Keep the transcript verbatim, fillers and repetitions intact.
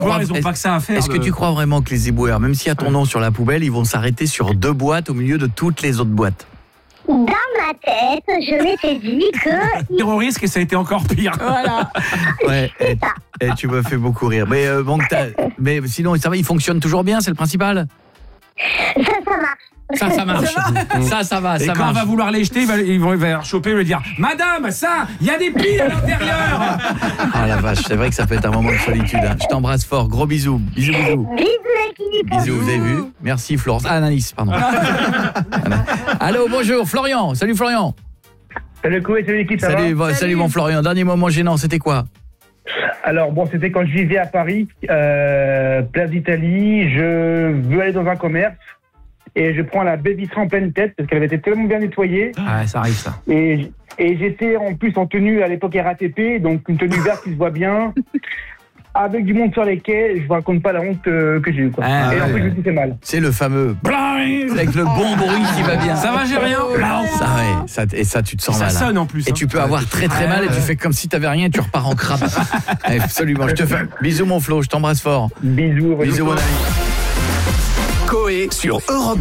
Crois, ils ont pas que ça à faire. Est-ce que tu crois vraiment que les éboueurs, même s'il y a ton nom sur la poubelle, ils vont s'arrêter sur deux boîtes au milieu de toutes les autres boîtes? Dans ma tête, je m'étais dit que... Pire au risque et ça a été encore pire. Voilà. Ouais, et, et tu me fais beaucoup rire. Mais, euh, bon, mais sinon, ça va, il fonctionne toujours bien, c'est le principal? Ça, ça marche. Ça, ça marche. Ça, ça va, et ça quand marche. on va vouloir les jeter, ils vont, ils vont, ils vont choper et lui dire « Madame, ça, il y a des piles à l'intérieur !» Ah la vache, c'est vrai que ça peut être un moment de solitude. Hein. Je t'embrasse fort, gros bisous. Bisous, bisous. Bisous l'équipe. Bisous, vous avez vu? Merci Florence. Ah, Anaïs, pardon. Allô, bonjour, Florian. Salut Florian. Salut Koé, salut l'équipe, ça salut, va salut, salut mon Florian. Dernier moment gênant, c'était quoi? Alors bon, c'était quand je vivais à Paris, euh, place d'Italie, je veux aller dans un commerce et je prends la baie vitrée en pleine tête parce qu'elle avait été tellement bien nettoyée. Ah, ça arrive ça. Et, et j'étais en plus en tenue à l'époque R A T P, donc une tenue verte qui se voit bien, avec du monde sur les quais, je vous raconte pas la honte que, que j'ai eu. Quoi. Ah, et ouais, en plus, ouais. je me suis fait mal. C'est le fameux avec le bon bruit qui va bien. Ça va, j'ai rien. Ça, ouais, ça, et ça, tu te sens ça mal. sonne en plus. Et hein. tu peux avoir très très mal et tu fais comme si t'avais rien et tu repars en crabe. Absolument, je te fais. Bisous mon Flo, je t'embrasse fort. Bisous. Bisous mon ami. Koé sur Europe.